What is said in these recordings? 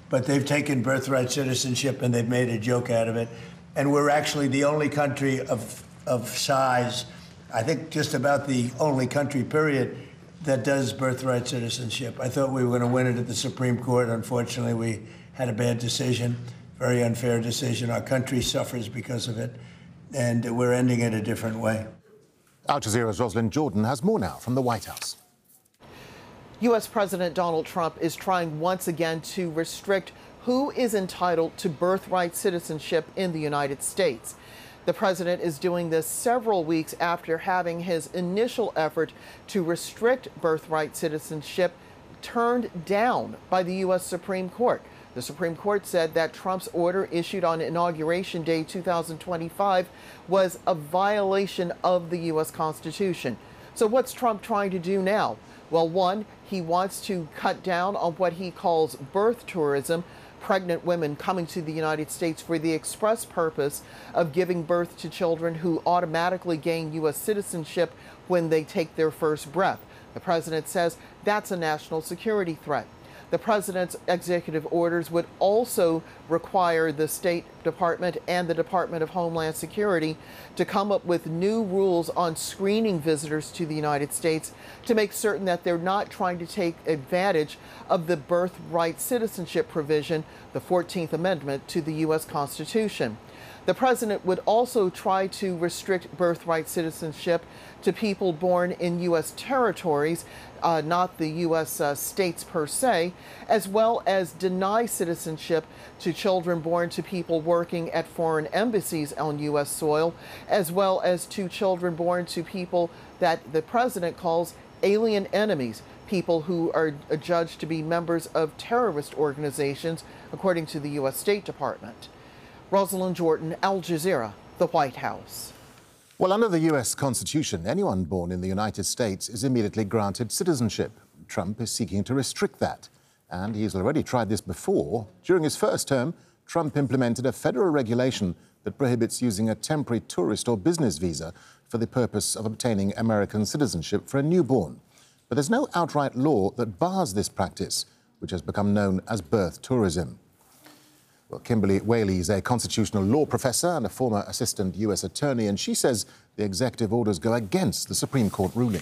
but they've taken birthright citizenship and they've made a joke out of it. And we're actually the only country of size, I think just about the only country, period, that does birthright citizenship. I thought we were going to win it at the Supreme Court. Unfortunately, we had a bad decision, very unfair decision. Our country suffers because of it, and we're ending it a different way. Al Jazeera's Rosalind Jordan has more now from the White House. U.S. President Donald Trump is trying once again to restrict who is entitled to birthright citizenship in the United States. The president is doing this several weeks after having his initial effort to restrict birthright citizenship turned down by the U.S. Supreme Court. The Supreme Court said that Trump's order issued on Inauguration Day 2025 was a violation of the U.S. Constitution. So what's Trump trying to do now? Well, one, he wants to cut down on what he calls birth tourism, pregnant women coming to the United States for the express purpose of giving birth to children who automatically gain U.S. citizenship when they take their first breath. The president says that's a national security threat. The president's executive orders would also require the State Department and the Department of Homeland Security to come up with new rules on screening visitors to the United States to make certain that they're not trying to take advantage of the birthright citizenship provision, the 14th Amendment to the U.S. Constitution. The president would also try to restrict birthright citizenship to people born in U.S. territories, not the U.S. States per se, as well as deny citizenship to children born to people working at foreign embassies on U.S. soil, as well as to children born to people that the president calls alien enemies, people who are judged to be members of terrorist organizations, according to the U.S. State Department. Rosalind Jordan, Al Jazeera, the White House. Well, under the U.S. Constitution, anyone born in the United States is immediately granted citizenship. Trump is seeking to restrict that. And he's already tried this before. During his first term, Trump implemented a federal regulation that prohibits using a temporary tourist or business visa for the purpose of obtaining American citizenship for a newborn. But there's no outright law that bars this practice, which has become known as birth tourism. Well, Kimberly Whaley is a constitutional law professor and a former assistant U.S. attorney, and she says the executive orders go against the Supreme Court ruling.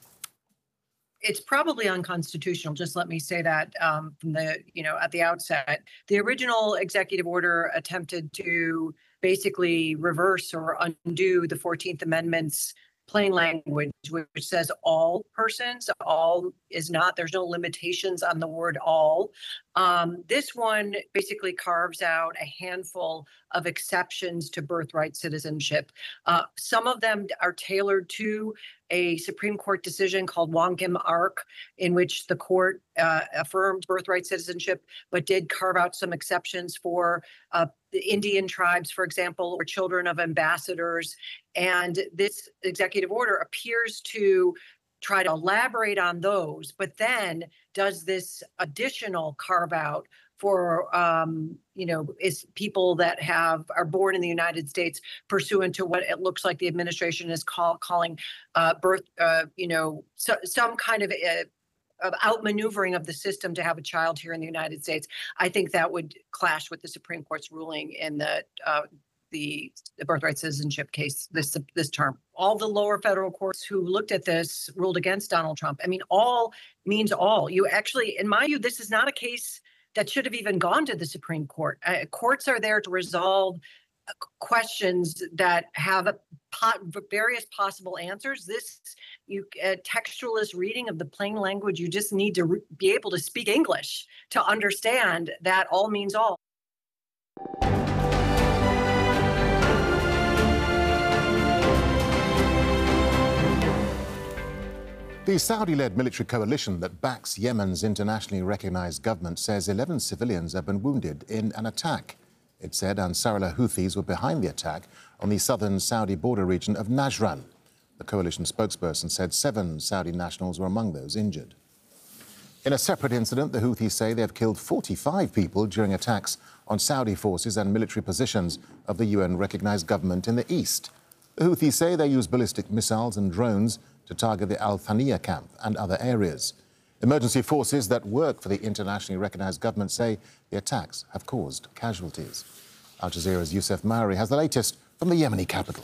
It's probably unconstitutional. Just let me say that from the, at the outset. The original executive order attempted to basically reverse or undo the 14th Amendment's plain language, which says all persons. All is not, there's no limitations on the word all. This one basically carves out a handful of exceptions to birthright citizenship. Some of them are tailored to a Supreme Court decision called Wongim Ark, in which the court affirmed birthright citizenship, but did carve out some exceptions for the Indian tribes, for example, or children of ambassadors. And this executive order appears to try to elaborate on those, but then does this additional carve out for, is people that are born in the United States pursuant to what it looks like the administration is calling birth, some kind of outmaneuvering of the system to have a child here in the United States. I think that would clash with the Supreme Court's ruling in the birthright citizenship case this term. All the lower federal courts who looked at this ruled against Donald Trump. I mean, all means all. You actually, in my view, this is not a case that should have even gone to the Supreme Court. Courts are there to resolve questions that have various possible answers. This textualist reading of the plain language, you just need to be able to speak English to understand that all means all. The Saudi-led military coalition that backs Yemen's internationally recognized government says 11 civilians have been wounded in an attack. It said Ansarullah Houthis were behind the attack on the southern Saudi border region of Najran. The coalition spokesperson said 7 Saudi nationals were among those injured. In a separate incident, the Houthis say they have killed 45 people during attacks on Saudi forces and military positions of the UN-recognized government in the east. The Houthis say they use ballistic missiles and drones to target the Al Thaniya camp and other areas. Emergency forces that work for the internationally recognized government say the attacks have caused casualties. Al Jazeera's Youssef Maari has the latest from the Yemeni capital.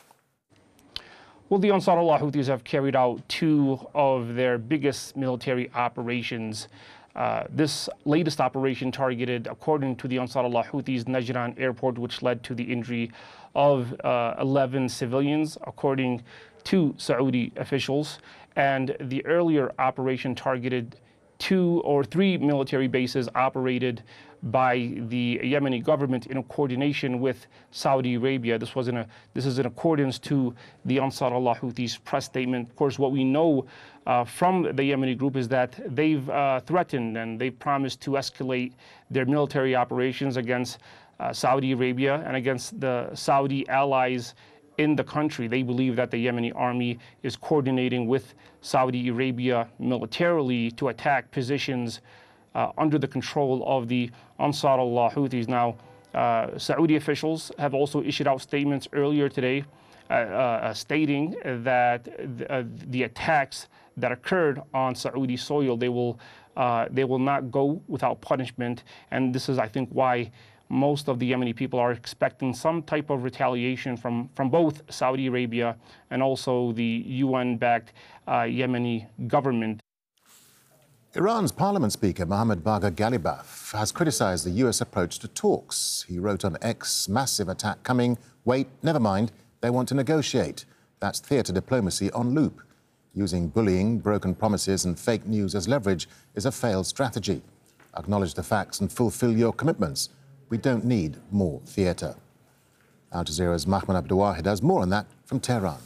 Well, the Ansar Allah Houthis have carried out two of their biggest military operations. This latest operation targeted, according to the Ansar Allah Houthis, Najran airport, which led to the injury of 11 civilians, according to Saudi officials. And the earlier operation targeted 2 or 3 military bases operated by the Yemeni government in coordination with Saudi Arabia. This is in accordance to the Ansar Allah Houthis press statement. Of course, what we know from the Yemeni group is that they've threatened and they've promised to escalate their military operations against Saudi Arabia and against the Saudi allies in the country. They believe that the Yemeni army is coordinating with Saudi Arabia militarily to attack positions under the control of the Ansar Allah Houthis. Now, Saudi officials have also issued out statements earlier today stating that the attacks that occurred on Saudi soil, they will not go without punishment. And this is, I think, why most of the Yemeni people are expecting some type of retaliation from both Saudi Arabia and also the UN-backed Yemeni government. Iran's parliament speaker, Mohammad Bagher Ghalibaf, has criticized the US approach to talks. He wrote on X, "Massive attack coming. Wait, never mind. They want to negotiate." That's theatre diplomacy on loop. Using bullying, broken promises and fake news as leverage is a failed strategy. Acknowledge the facts and fulfill your commitments. We don't need more theatre. Al Jazeera's Mahmoud Abduwahid has more on that from Tehran.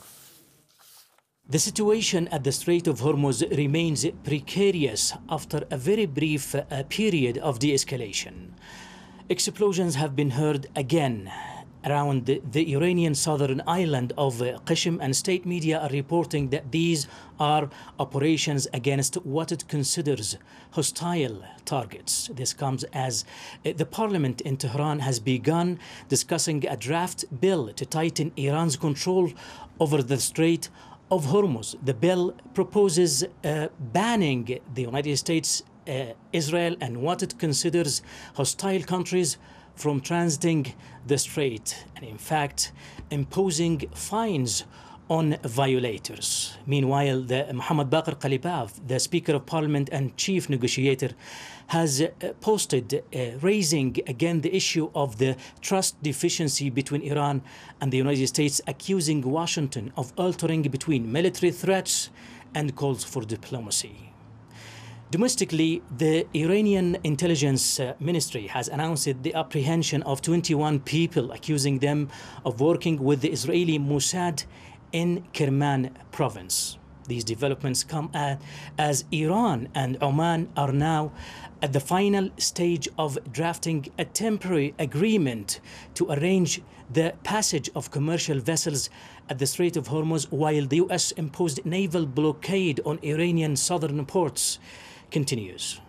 The situation at the Strait of Hormuz remains precarious after a very brief period of de-escalation. Explosions have been heard again around the Iranian southern island of Qishm, and state media are reporting that these are operations against what it considers hostile targets. This comes as the parliament in Tehran has begun discussing a draft bill to tighten Iran's control over the Strait of Hormuz. The bill proposes banning the United States, Israel, and what it considers hostile countries from transiting the strait, and in fact imposing fines on violators. Meanwhile, Mohammad Bagher Ghalibaf, the Speaker of Parliament and Chief Negotiator, has posted raising again the issue of the trust deficiency between Iran and the United States, accusing Washington of altering between military threats and calls for diplomacy. Domestically, the Iranian intelligence ministry has announced the apprehension of 21 people, accusing them of working with the Israeli Mossad in Kerman province. These developments come as Iran and Oman are now at the final stage of drafting a temporary agreement to arrange the passage of commercial vessels at the Strait of Hormuz, while the US imposed naval blockade on Iranian southern ports continues.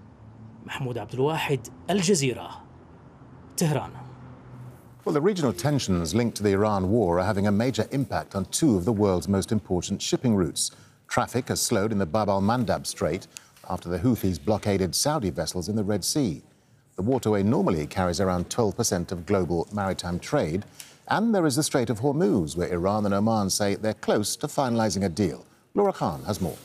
Mahmoud Abduwahid, Al Jazeera, Tehran. Well, the regional tensions linked to the Iran war are having a major impact on two of the world's most important shipping routes. Traffic has slowed in the Bab al-Mandab Strait after the Houthis blockaded Saudi vessels in the Red Sea. The waterway normally carries around 12% of global maritime trade. And there is the Strait of Hormuz, where Iran and Oman say they're close to finalizing a deal. Laura Khan has more.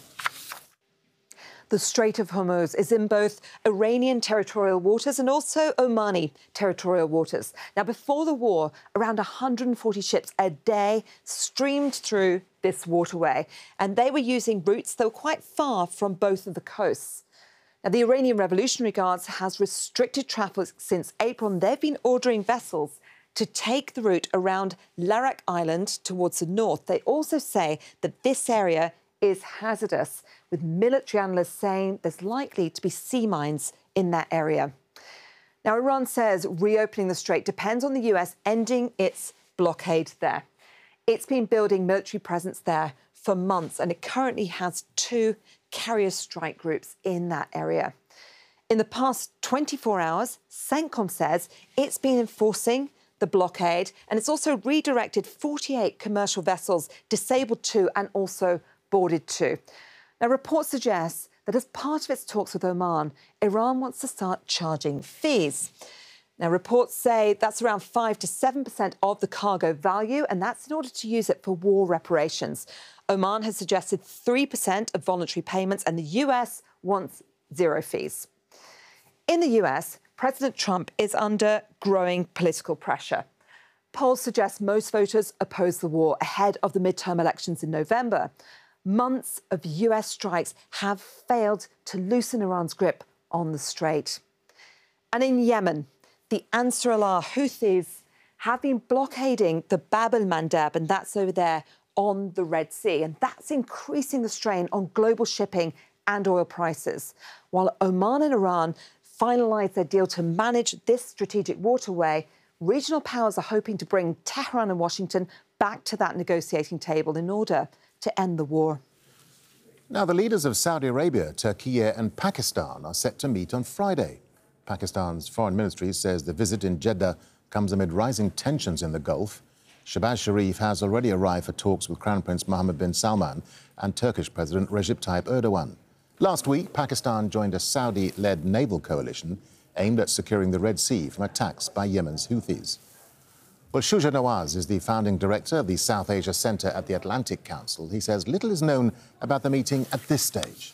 The Strait of Hormuz is in both Iranian territorial waters and also Omani territorial waters. Now, before the war, around 140 ships a day streamed through this waterway, and they were using routes that were quite far from both of the coasts. Now, the Iranian Revolutionary Guards has restricted traffic since April, and they've been ordering vessels to take the route around Larak Island towards the north. They also say that this area is hazardous, with military analysts saying there's likely to be sea mines in that area. Now, Iran says reopening the strait depends on the US ending its blockade there. It's been building military presence there for months, and it currently has 2 carrier strike groups in that area. In the past 24 hours, CENTCOM says it's been enforcing the blockade, and it's also redirected 48 commercial vessels, disabled 2 and also boarded 2. Now, reports suggest that as part of its talks with Oman, Iran wants to start charging fees. Now, reports say that's around 5 to 7% of the cargo value, and that's in order to use it for war reparations. Oman has suggested 3% of voluntary payments, and the US wants zero fees. In the US, President Trump is under growing political pressure. Polls suggest most voters oppose the war ahead of the midterm elections in November. Months of US strikes have failed to loosen Iran's grip on the strait. And in Yemen, the Ansar Allah Houthis have been blockading the Bab el-Mandeb, and that's over there on the Red Sea. And that's increasing the strain on global shipping and oil prices. While Oman and Iran finalise their deal to manage this strategic waterway, regional powers are hoping to bring Tehran and Washington back to that negotiating table in order to end the war. Now, the leaders of Saudi Arabia, Turkey and Pakistan are set to meet on Friday. Pakistan's foreign ministry says the visit in Jeddah comes amid rising tensions in the Gulf. Shehbaz Sharif has already arrived for talks with Crown Prince Mohammed bin Salman and Turkish President Recep Tayyip Erdogan. Last week, Pakistan joined a Saudi-led naval coalition aimed at securing the Red Sea from attacks by Yemen's Houthis. Well, Shuja Nawaz is the founding director of the South Asia Centre at the Atlantic Council. He says little is known about the meeting at this stage.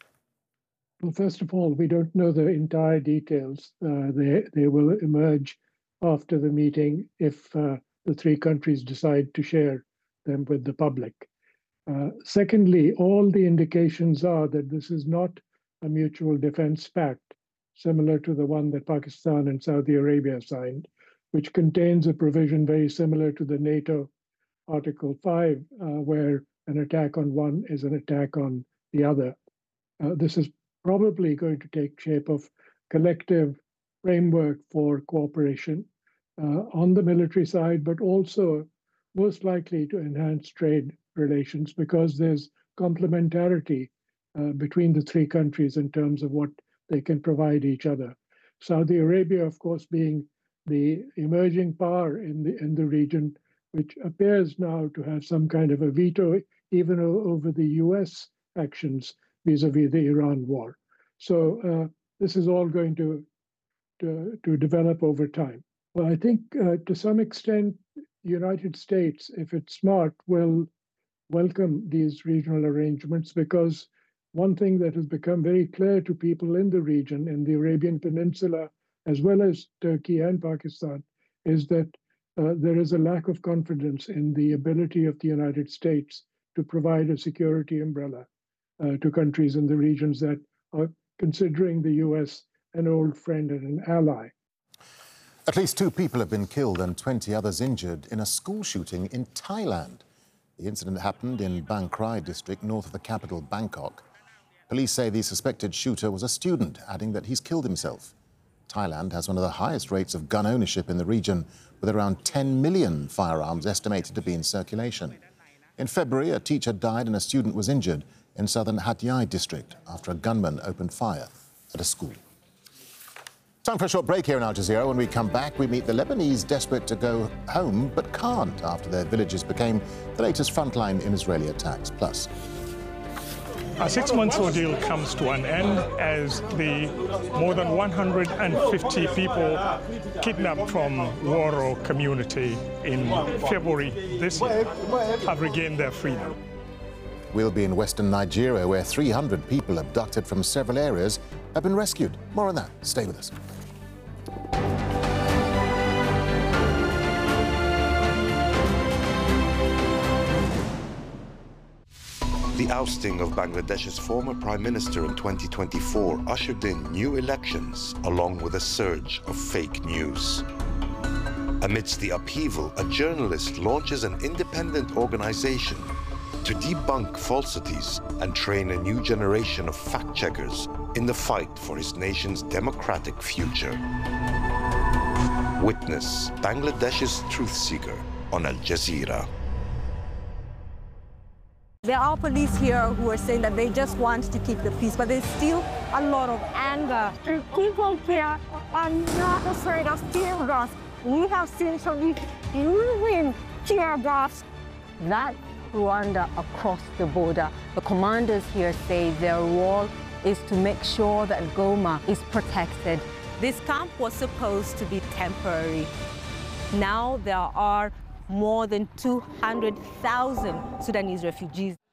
Well, first of all, we don't know the entire details. They will emerge after the meeting if the three countries decide to share them with the public. Secondly, all the indications are that this is not a mutual defense pact, similar to the one that Pakistan and Saudi Arabia signed, which contains a provision very similar to the NATO Article 5, where an attack on one is an attack on the other. This is probably going to take shape of collective framework for cooperation on the military side, but also most likely to enhance trade relations because there's complementarity between the three countries in terms of what they can provide each other. Saudi Arabia, of course, being the emerging power in the region, which appears now to have some kind of a veto even over the US actions vis-a-vis the Iran war. So this is all going to develop over time. Well, I think to some extent, the United States, if it's smart, will welcome these regional arrangements because one thing that has become very clear to people in the region, in the Arabian Peninsula, as well as Turkey and Pakistan, is that there is a lack of confidence in the ability of the United States to provide a security umbrella to countries in the regions that are considering the US an old friend and an ally. At least 2 people have been killed and 20 others injured in a school shooting in Thailand. The incident happened in Bang Krai district, north of the capital, Bangkok. Police say the suspected shooter was a student, adding that he's killed himself. Thailand has one of the highest rates of gun ownership in the region, with around 10 million firearms estimated to be in circulation. In February, a teacher died and a student was injured in southern Hat Yai district after a gunman opened fire at a school. Time for a short break here in Al Jazeera. When we come back, we meet the Lebanese desperate to go home but can't after their villages became the latest frontline in Israeli attacks. Plus, a 6-month ordeal comes to an end as the more than 150 people kidnapped from Woro community in February this year have regained their freedom. We'll be in western Nigeria, where 300 people abducted from several areas have been rescued. More on that. Stay with us. The ousting of Bangladesh's former prime minister in 2024 ushered in new elections, along with a surge of fake news. Amidst the upheaval, a journalist launches an independent organization to debunk falsities and train a new generation of fact-checkers in the fight for his nation's democratic future. Witness Bangladesh's truth seeker on Al Jazeera. There are police here who are saying that they just want to keep the peace, but there's still a lot of anger. People here are not afraid of tear gas. We have seen police using tear gas. That Rwanda across the border, the commanders here say their role is to make sure that Goma is protected. This camp was supposed to be temporary. Now there are more than 200,000 Sudanese refugees.